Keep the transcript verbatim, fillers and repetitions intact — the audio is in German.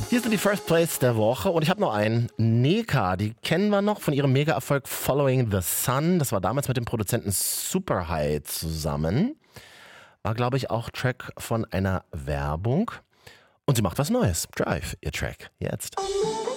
Hier sind die First Plays der Woche und ich habe noch einen. Neka, die kennen wir noch von ihrem Mega-Erfolg Following the Sun. Das war damals mit dem Produzenten Superhigh zusammen. War, glaube ich, auch Track von einer Werbung. Und sie macht was Neues. Drive, ihr Track. Jetzt.